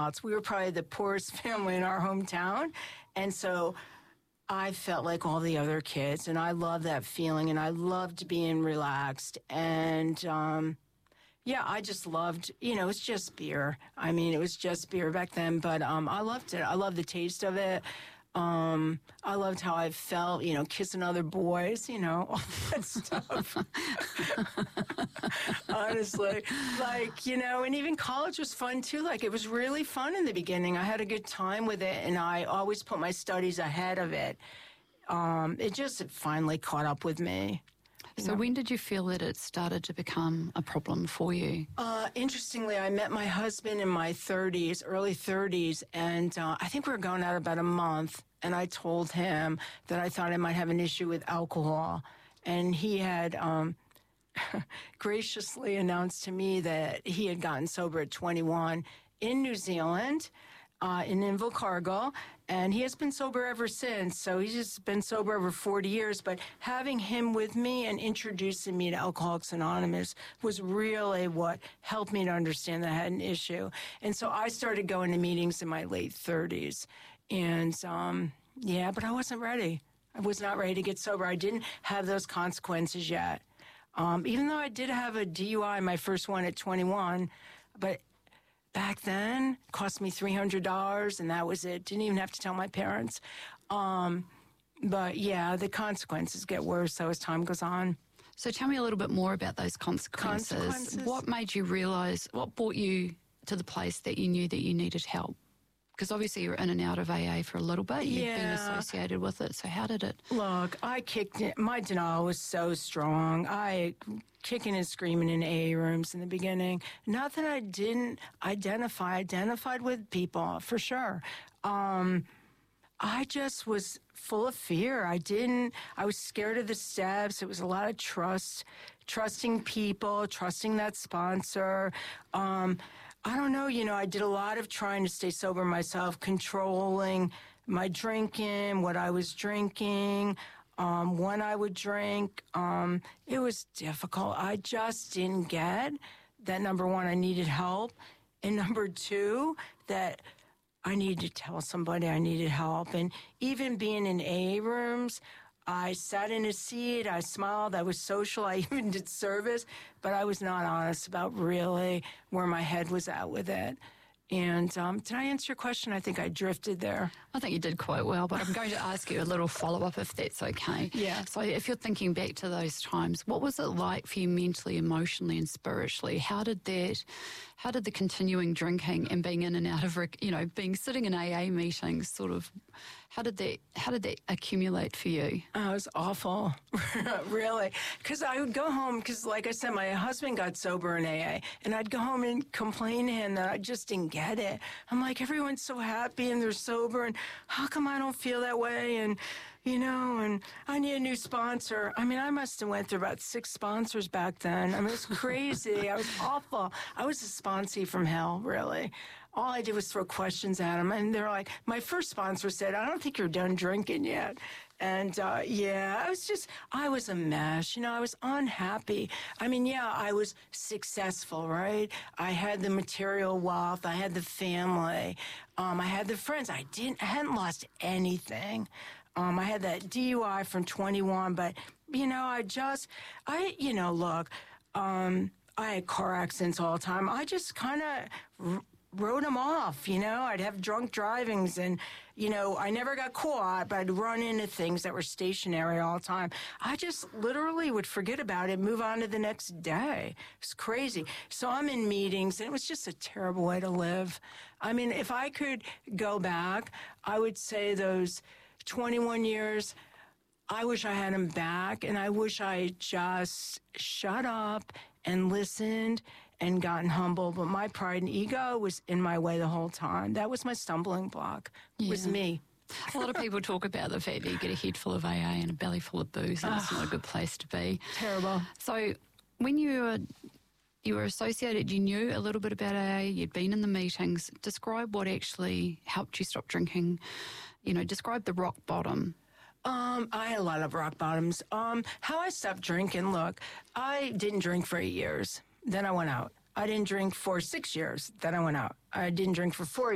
handouts. We were probably the poorest family in our hometown. And so I felt like all the other kids, and I love that feeling, and I loved being relaxed. And, yeah, I just loved, it's just beer. I mean, it was just beer back then, but I loved it. I loved the taste of it. I loved how I felt, kissing other boys, all that stuff. Honestly, and even college was fun too. Like, it was really fun in the beginning. I had a good time with it, and I always put my studies ahead of it. It finally caught up with me. So when did you feel that it started to become a problem for you? Interestingly, I met my husband in my 30s, early 30s, and I think we were going out about a month, and I told him that I thought I might have an issue with alcohol. And he had graciously announced to me that he had gotten sober at 21 in New Zealand, in Invercargill, and he has been sober ever since. So he's just been sober over 40 years. But having him with me and introducing me to Alcoholics Anonymous was really what helped me to understand that I had an issue. And so I started going to meetings in my late 30s. And, but I wasn't ready. I was not ready to get sober. I didn't have those consequences yet. Even though I did have a DUI, my first one at 21, but back then, it cost me $300, and that was it. Didn't even have to tell my parents. But yeah, the consequences get worse as time goes on. So tell me a little bit more about those consequences. What made you realise, what brought you to the place that you knew that you needed help? Because obviously you were in and out of AA for a little bit. You've been associated with it. So how did it? Look, I kicked it. My denial was so strong. I kicking and screaming in AA rooms in the beginning. Not that I didn't identified with people, for sure. I just was full of fear. I was scared of the steps. It was a lot of trusting people, trusting that sponsor. I don't know, I did a lot of trying to stay sober myself, controlling my drinking, what I was drinking, when I would drink. It was difficult. I just didn't get that, number one, I needed help, and number two, that I needed to tell somebody I needed help. And even being in AA rooms, I sat in a seat, I smiled, I was social, I even did service, but I was not honest about really where my head was at with it. And did I answer your question? I think I drifted there. I think you did quite well, but I'm going to ask you a little follow-up if that's okay. Yeah. So if you're thinking back to those times, what was it like for you mentally, emotionally and spiritually? How did the continuing drinking and being in and out of, being sitting in AA meetings how did that accumulate for you? Oh, it was awful, really. Because I would go home, because like I said, my husband got sober in AA, and I'd go home and complain to him that I just didn't get it. I'm like, everyone's so happy and they're sober, and how come I don't feel that way? And, and I need a new sponsor. I mean, I must have went through about 6 sponsors back then. I mean, it was crazy. I was awful. I was a sponsee from hell, really. All I did was throw questions at them, and they're like, my first sponsor said, I don't think you're done drinking yet. And, I was a mess. I was unhappy. I mean, I was successful, right? I had the material wealth. I had the family. I had the friends. I hadn't lost anything. I had that DUI from 21, but, I had car accidents all the time. I just kind of wrote them off, I'd have drunk drivings, and, I never got caught, but I'd run into things that were stationary all the time. I just literally would forget about it, move on to the next day. It's crazy. So I'm in meetings, and it was just a terrible way to live. I mean, if I could go back, I would say those 21 years, I wish I had them back, and I wish I just shut up and listened and gotten humble. But my pride and ego was in my way the whole time. That was my stumbling block. It was me. A lot of people talk about the fact that you get a head full of AA and a belly full of booze, and it's not a good place to be. Terrible. So when you were associated, you knew a little bit about AA, you'd been in the meetings. Describe what actually helped you stop drinking. Describe the rock bottom. I had a lot of rock bottoms. How I stopped drinking, look, I didn't drink for 8 years. Then I went out. I didn't drink for 6 years. Then I went out. I didn't drink for 4